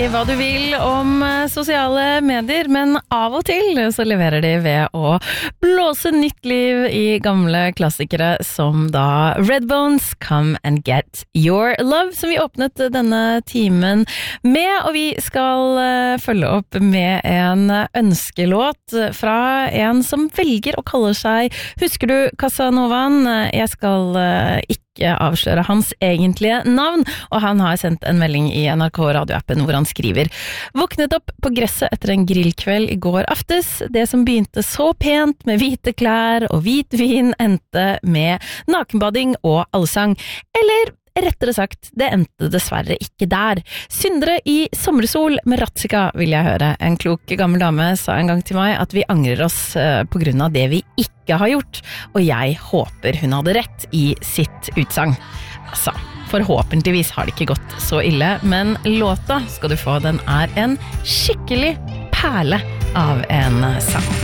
Hva du vil om sosiale medier, men av og til så leverer de ved å blåse nytt liv i gamle klassikere som da Redbones, Come and Get Your Love, som vi åpnet denne timen med, og vi skal følge opp med en ønskelåt fra en som velger å kalle seg, husker du Casanovaen? Jeg skal ikke avsløre hans egentlige navn, og han har sendt en melding i NRK radioappen hvor han skriver: Våknet opp på gresset etter en grillkveld i går aftes. Det som begynte så pent med hvite klær og hvit vin endte med nakenbading og allsang. Eller rettere sagt, det endte dessverre ikke der. Syndere i sommersol med Ratzika vil jeg høre. En klok gammel dame sa en gang til meg at vi angrer oss på grunn av det vi ikke har gjort, og jeg håper hun hadde rett i sitt utsagn. Altså, forhåpentligvis har det ikke gått så ille, men låta skal du få, den er en skikkelig perle av en sang.